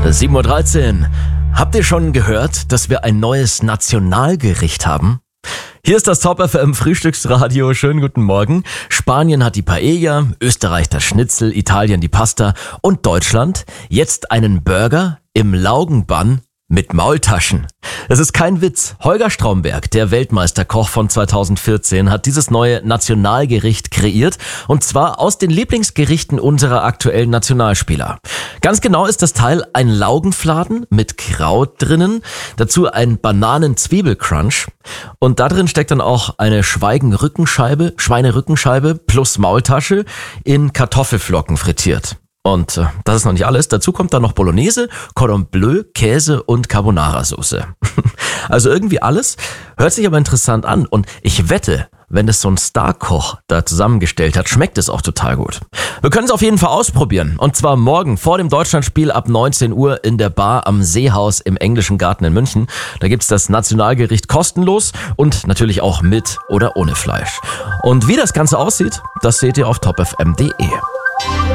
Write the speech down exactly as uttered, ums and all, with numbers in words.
sieben Uhr dreizehn. Habt ihr schon gehört, dass wir ein neues Nationalgericht haben? Hier ist das Top F M Frühstücksradio. Schönen guten Morgen. Spanien hat die Paella, Österreich das Schnitzel, Italien die Pasta und Deutschland jetzt einen Burger im Laugenbann mit Maultaschen. Das ist kein Witz. Holger Stromberg, der Weltmeisterkoch von zweitausendvierzehn, hat dieses neue Nationalgericht kreiert, und zwar aus den Lieblingsgerichten unserer aktuellen Nationalspieler. Ganz genau ist das Teil ein Laugenfladen mit Kraut drinnen, dazu ein Bananen-Zwiebel-Crunch, und da drin steckt dann auch eine Schweigen-Rückenscheibe, Schweinerückenscheibe plus Maultasche in Kartoffelflocken frittiert. Und äh, das ist noch nicht alles. Dazu kommt dann noch Bolognese, Cordon Bleu, Käse und Carbonara-Soße. Also irgendwie alles, hört sich aber interessant an. Und ich wette, wenn es so ein Starkoch da zusammengestellt hat, schmeckt es auch total gut. Wir können es auf jeden Fall ausprobieren. Und zwar morgen vor dem Deutschlandspiel ab neunzehn Uhr in der Bar am Seehaus im Englischen Garten in München. Da gibt's das Nationalgericht kostenlos und natürlich auch mit oder ohne Fleisch. Und wie das Ganze aussieht, das seht ihr auf top f m punkt d e.